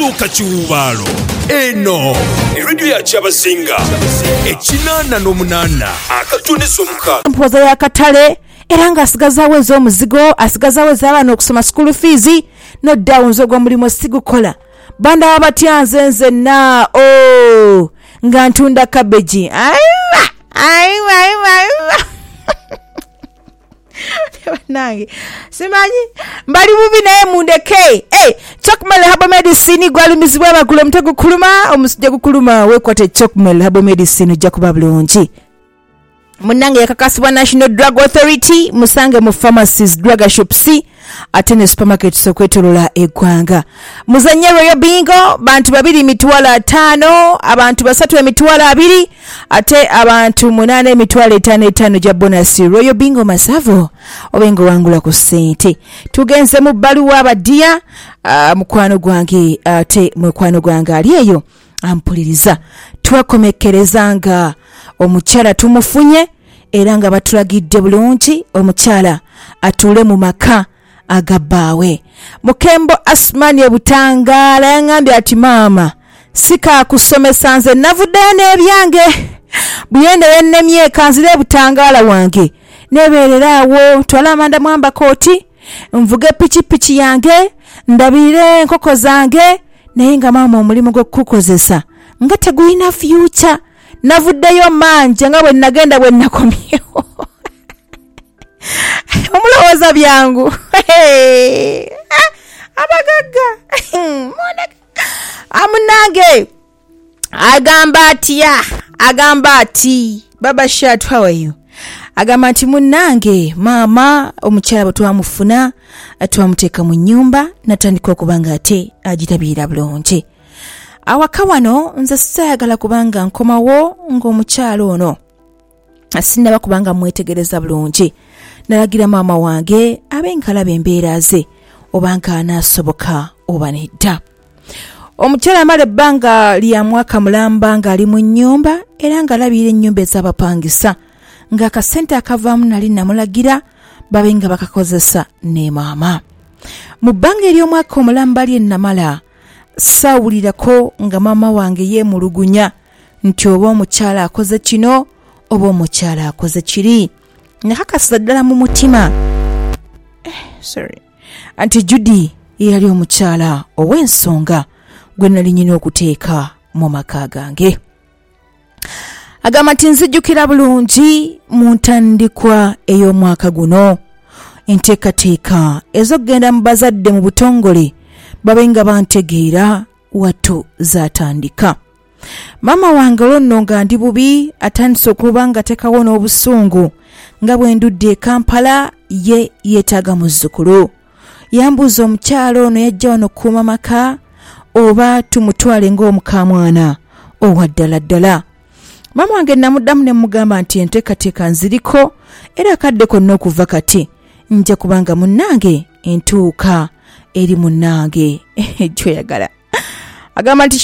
Sooka Kiwubaalo eno radio ya Kyabasinga ekinana n'omunana akatuniza omukaaga mpoza ya katale era nga asigazawo ez'omuzigo asigazawo ez'abaana okusoma school fees no downs ogwa mulimu sigukola banda wabatya nzenna nga ntunda cabbage nange simanyi mbali bubi naye mundeke Chocmel Herbal Medicine gwalumizibwa abagula omutego kuluma omusujja gukuluma wekwate Chocmel Herbal Medicine ojja kuba bulungi munange yakakasibwa National Drug Authority musange mu pharmacies drug shops ate ne supermarkets okwetolola eggwanga muzanye Royal Bingo bantu 2 emitwalo 5 abantu 3 emitwalo 2 ate abantu 8 emitwalo 5 gya bonus Royal Bingo masavo obengo wangula ku sente tugenze mu baluwa abadia mukwano gwange ate mukwano gwange ali eyo ampuliriza twakomekerezanga omukyala tumufunye era nga batulagidde bulungi omukyala atule mu maka agabaawe Mukembo Asmani obutangala yangambye ati maama sika kusomesa nze navudde n'ebyange buyende yennemye kanzire butangala wange nebererawo twala amanda mwamba koti mvuge pichi yange ndabire enkoko zange naye nga maama omulimu gw'okukozesa nga tegulina future navuddeyo manje nga bwe nagenda bwe nakomyewo omulowooza byangu abagagga amunange agamba ati baba Shat, how are you? Agamba ati munange maama omukyala bwe twamufuna twamuteeka mu nnyumba natandika okubanga ate agitabirira bulungi awaka wano nze sayagala kubanga nkomawo ng'omukyalo ono asinaba kubanga mwetegereza bulungi nalagira maama wange abenkala bembeera ze obanga anaasoboka oba nedda omukyala amala ebbanga lya mwaka mulamba ng'ali mu nnyumba era ng'alabira ennyumba ez'abapangisa ng'akasente akavaamu nali namulagira babe nga bakakozesa ne maama mu bbanga ery'omwaka omulamba lye namala sawulirako nga maama wange yeemulugunya nti oba omukyala akoze kino oba omukyala akoze kiri nakakasa ddala mu mutima anti Judy yali omukyala ow'ensonga gwe nali nyina okuteeka mu maka gange agamba nti nzijjukira bulungi mu ntandikwa ey'omwaka guno enteekateeka ez'okugenda mu bazadde mu butongole babe nga bantegeera wattu zaatandika maama wange olwo nga ndi bubi atandise okuba nga tekawo n'obusungu nga bwe ndudde e Kampala ye yeetaaga muzzukulu yambuuza omukyalo ono yajja wano okukuuma maka oba tumutwale ng'omukamwana owa ddala maama wange namuddamu ne mugamba nti enteekateeka nziriko era akadde konna okuva kati nja kubanga munnange entuuka eri munnange gyoyagala agamba nti